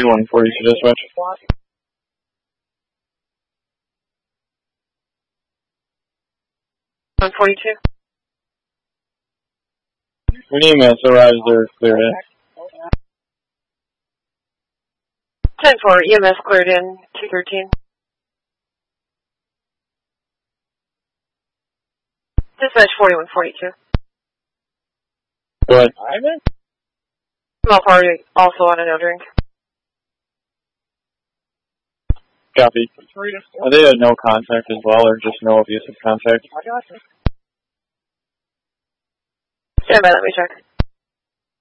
4142 dispatch. 142. When EMS arrives, they're cleared in. 10-4, EMS cleared in, 213. Dispatch 4142. Go ahead. Small party, also on a no drink. Copy. They had no contact as well, or just no abusive contact? Stand by, let me check.